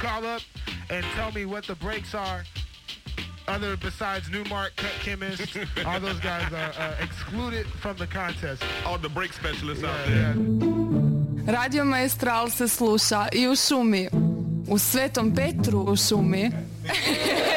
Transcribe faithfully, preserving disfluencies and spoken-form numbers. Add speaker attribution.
Speaker 1: call up and tell me what the breaks are. Other besides Newmark, Cut Chemist, all those guys are uh, excluded from the contest.
Speaker 2: All the break specialists
Speaker 1: Yeah,
Speaker 2: out there.
Speaker 1: yeah.
Speaker 3: Radio Maestral se sluša i u šumi, u Svetom Petru u šumi.